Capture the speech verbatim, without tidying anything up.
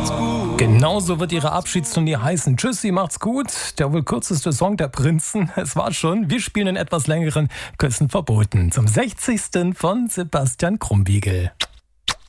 macht's gut. Genauso wird ihre Abschiedstournee heißen. Tschüssi, macht's gut. Der wohl kürzeste Song der Prinzen. Es war schon. Wir spielen einen etwas längeren Küssen verboten. Zum sechzigsten von Sebastian Krumbiegel.